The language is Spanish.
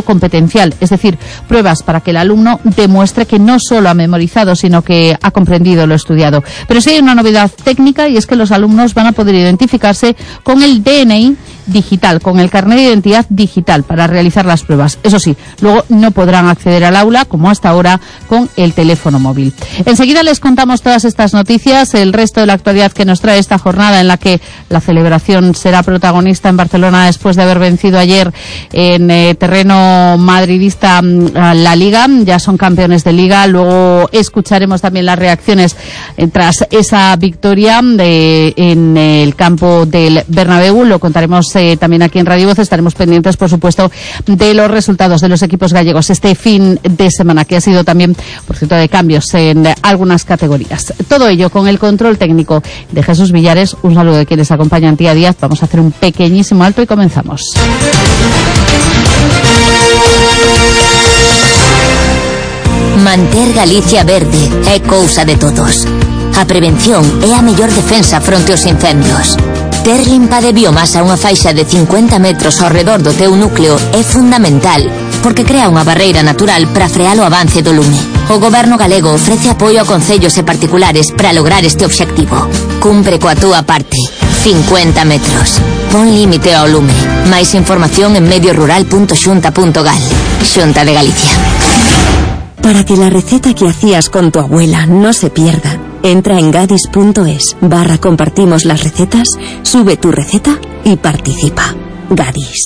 teórico competencial, es decir, pruebas para que el alumno demuestre que no solo ha memorizado, sino que ha comprendido lo estudiado. Pero sí hay una novedad técnica, y es que los alumnos van a poder identificarse con el DNI digital, con el carnet de identidad digital para realizar las pruebas. Eso sí, luego no podrán acceder al aula, como hasta ahora, con el teléfono móvil. Enseguida les contamos todas estas noticias, el resto de la actualidad que nos trae esta jornada, en la que la celebración será protagonista en Barcelona después de haber vencido ayer en terreno madridista a la Liga. Ya son campeones de Liga. Luego escucharemos también las reacciones tras esa victoria en el campo del Bernabéu. Lo contaremos también aquí en Radio Voz. Estaremos pendientes, por supuesto, de los resultados de los equipos gallegos este fin de semana, que ha sido también, por cierto, de cambios en algunas categorías. Todo ello con el control técnico de Jesús Villares. Un saludo de quienes acompañan Tía Díaz. Vamos a hacer un pequeñísimo alto y comenzamos. Manter Galicia verde é cousa de todos. A prevención é a mellor defensa fronte aos incendios. Ter limpa de biomasa unha faixa de 50 metros ao redor do teu núcleo é fundamental, porque crea unha barreira natural para frear o avance do lume. O Goberno galego ofrece apoio a concellos e particulares para lograr este obxectivo. Cumpre coa túa parte. 50 metros. Pon límite ao lume. Máis información en mediorural.xunta.gal. Xunta de Galicia. Para que la receta que hacías con tu abuela no se pierda, entra en gadis.es/compartimos las recetas, sube tu receta y participa. Gadis.